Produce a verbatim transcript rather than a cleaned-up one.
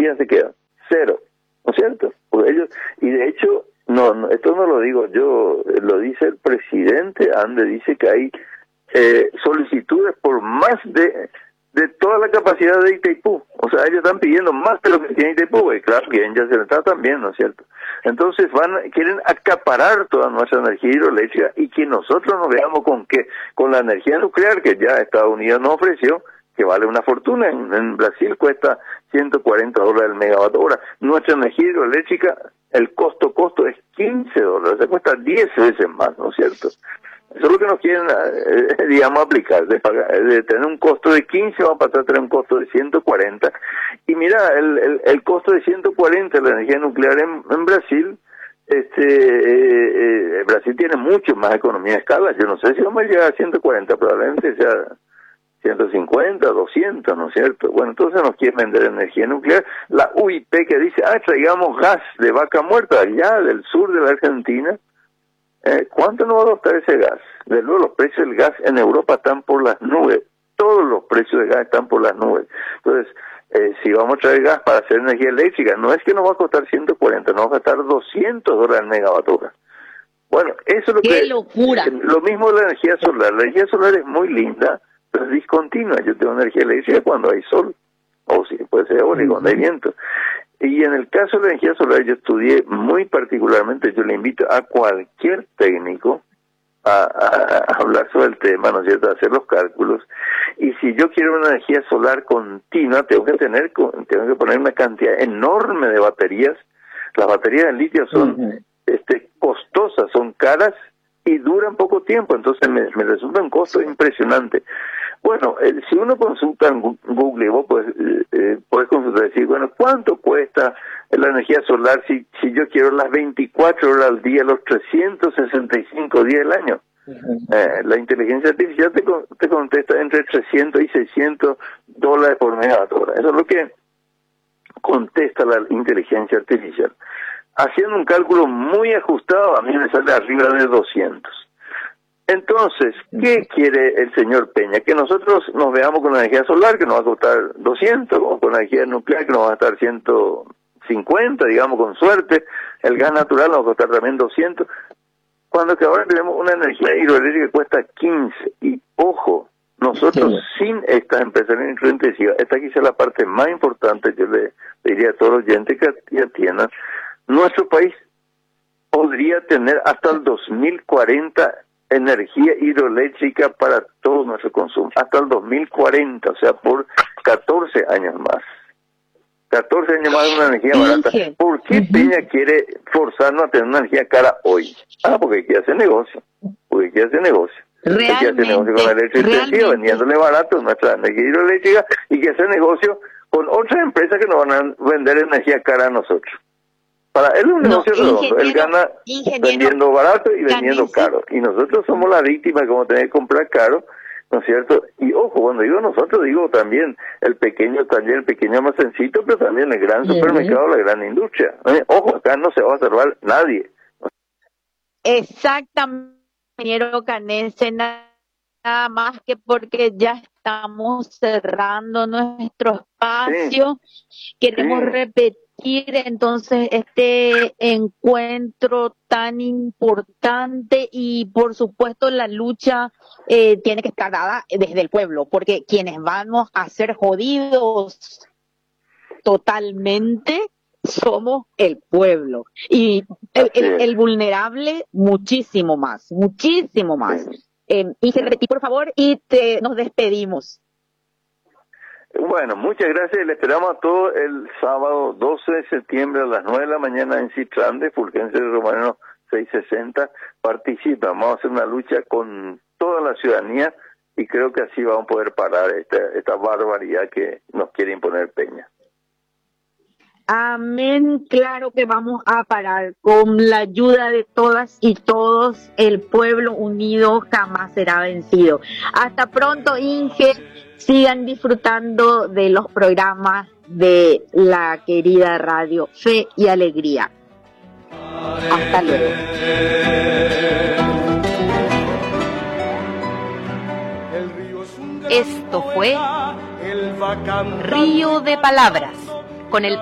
energía se queda cero, ¿no es cierto? Porque ellos, y de hecho, no, no, esto no lo digo yo, lo dice el presidente, donde dice que hay eh, solicitudes por más de de toda la capacidad de Itaipú. O sea, ellos están pidiendo más de lo que tiene Itaipú, y claro, que en Yacyretá también, ¿no es cierto? Entonces van, quieren acaparar toda nuestra energía hidroeléctrica y que nosotros nos veamos con qué, con la energía nuclear que ya Estados Unidos nos ofreció, que vale una fortuna. En, en Brasil cuesta ciento cuarenta dólares el megavatio hora. Nuestra energía hidroeléctrica, el costo costo es quince dólares, se cuesta diez veces más, ¿no es cierto? Eso es lo que nos quieren, eh, digamos, aplicar, de, pagar, de tener un costo de quince, vamos a pasar a tener un costo de ciento cuarenta. Y mira, el, el, el costo de ciento cuarenta de la energía nuclear en, en Brasil, este eh, eh, Brasil tiene mucho más economía de escala. Yo no sé si vamos a llegar a ciento cuarenta, probablemente sea ciento cincuenta, doscientos, ¿no es cierto? Bueno, entonces nos quieren vender energía nuclear. La U I P que dice, ah, traigamos gas de vaca muerta allá del sur de la Argentina. Eh, ¿Cuánto nos va a costar ese gas? De luego, los precios del gas en Europa están por las nubes. Todos los precios del gas están por las nubes. Entonces, eh, si vamos a traer gas para hacer energía eléctrica, no es que nos va a costar ciento cuarenta, nos va a costar doscientos dólares el megavatio hora. Bueno, eso es lo ¡Qué que... locura! Eh, lo mismo de la energía solar. La energía solar es muy linda, pero es discontinua. Yo tengo energía eléctrica cuando hay sol, o si puede ser eólico, cuando hay viento. Y en el caso de la energía solar, yo estudié muy particularmente, yo le invito a cualquier técnico a, a, a hablar sobre el tema, ¿no es cierto?, a hacer los cálculos. Y si yo quiero una energía solar continua, tengo que tener, tengo que poner una cantidad enorme de baterías. Las baterías en litio son uh-huh. este, costosas, son caras y duran poco tiempo, entonces me, me resulta un costo impresionante. Bueno, eh, si uno consulta en Google, vos podés, eh, podés consultar y decir, bueno, ¿cuánto cuesta la energía solar si si yo quiero las veinticuatro horas al día, los trescientos sesenta y cinco días del año? Uh-huh. Eh, la inteligencia artificial te, te contesta entre trescientos y seiscientos dólares por megavatio hora. Eso es lo que contesta la inteligencia artificial. Haciendo un cálculo muy ajustado, a mí me sale arriba de doscientos. Entonces, ¿qué quiere el señor Peña? Que nosotros nos veamos con la energía solar, que nos va a costar doscientos, o con la energía nuclear, que nos va a costar ciento cincuenta, digamos, con suerte. El gas natural nos va a costar también doscientos. Cuando que ahora tenemos una energía hidroeléctrica que cuesta quince. Y, ojo, nosotros sí. sin estas empresas intensivas, esta quizá es la parte más importante, yo le diría a todos los oyentes que atiendan, nuestro país podría tener hasta el dos mil cuarenta energía hidroeléctrica para todo nuestro consumo, hasta el dos mil cuarenta, o sea, por catorce años más. catorce años más de una energía barata. ¿Por qué uh-huh. Peña quiere forzarnos a tener una energía cara hoy? Ah, porque quiere hacer negocio. Porque quiere hacer negocio. Quiere hacer negocio con la electricidad, vendiéndole barato nuestra energía hidroeléctrica, y quiere hacer negocio con otras empresas que nos van a vender energía cara a nosotros. Para él es un negocio no, redondo, él gana vendiendo barato y vendiendo caro. Y nosotros somos la víctima, como tener que comprar caro, ¿no es cierto? Y ojo, cuando digo nosotros, digo también el pequeño taller, el pequeño almacencito, pero también el gran supermercado, la gran industria. ¿Eh? Ojo, acá no se va a salvar nadie. Exactamente, ingeniero Canese, nada más que porque ya estamos cerrando nuestro espacio, sí. Queremos sí. repetir entonces este encuentro tan importante, y por supuesto la lucha eh, tiene que estar dada desde el pueblo, porque quienes vamos a ser jodidos totalmente somos el pueblo, y el, el, el vulnerable muchísimo más, muchísimo más. Eh, Inge, repetí por favor y te, nos despedimos. Bueno, muchas gracias. Le esperamos a todos el sábado doce de septiembre a las nueve de la mañana en Citrande, Fulgencio Romano seiscientos sesenta. Participa, vamos a hacer una lucha con toda la ciudadanía y creo que así vamos a poder parar esta, esta barbaridad que nos quiere imponer Peña. Amén, claro que vamos a parar. Con la ayuda de todas y todos, el pueblo unido jamás será vencido. Hasta pronto, Inge. Sigan disfrutando de los programas de la querida radio Fe y Alegría. Hasta luego. Esto fue Río de Palabras con el